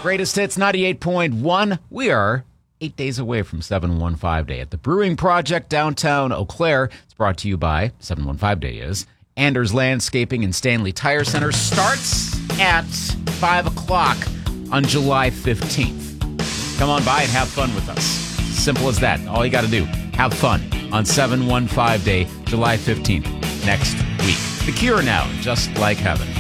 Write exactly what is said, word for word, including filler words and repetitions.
Greatest Hits ninety-eight point one. We are eight days away from seven one five Day at the Brewing Project downtown Eau Claire. It's brought to you by seven one five Day is Anders Landscaping and Stanley Tire Center. Starts at five o'clock on July fifteenth. Come on by and have fun with us. Simple as that. All you got to do, have fun on seven one five Day, July fifteenth, next week. The Cure now, Just Like Heaven.